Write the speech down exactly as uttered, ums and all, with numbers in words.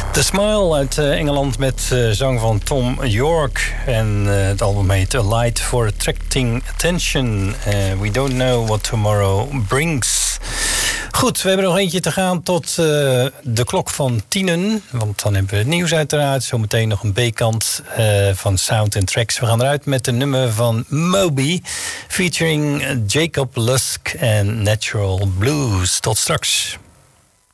The Smile uit uh, Engeland met uh, zang van Tom York. En uh, het album heet A Light for Attracting Attention. Uh, we don't know what tomorrow brings. Goed, we hebben nog eentje te gaan tot uh, de klok van tienen. Want dan hebben we het nieuws uiteraard. Zometeen nog een B-kant uh, van Sound and Tracks. We gaan eruit met een nummer van Moby. Featuring Jacob Lusk en Natural Blues. Tot straks.